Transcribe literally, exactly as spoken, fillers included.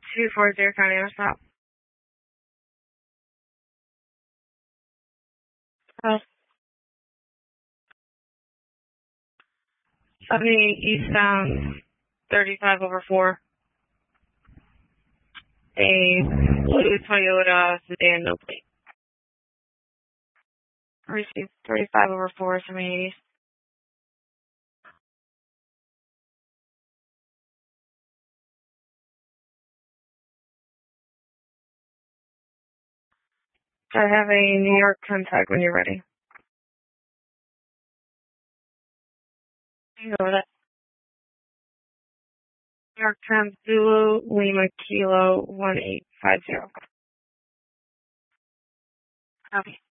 two four zero County on stop. Uh, seventy eastbound, thirty-five over four. A blue Toyota sedan, no plate. Received thirty-five over four, seventy east. I have a New York contact when you're ready. You can go with it. New York ten Zulu Lima Kilo one eight five zero. Copy.